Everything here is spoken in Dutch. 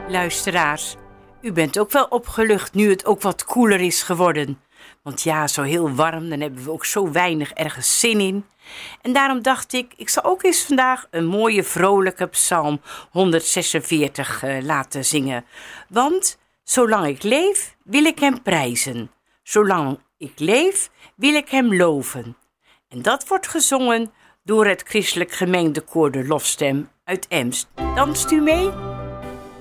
Luisteraars, u bent ook wel opgelucht nu het ook wat koeler is geworden. Want ja, zo heel warm, dan hebben we ook zo weinig ergens zin in. En daarom dacht ik zal ook eens vandaag een mooie vrolijke psalm 146 laten zingen. Want zolang ik leef, wil ik hem prijzen. Zolang ik leef, wil ik hem loven. En dat wordt gezongen door het christelijk gemengde koor De Lofstem uit Emst. Danst u mee?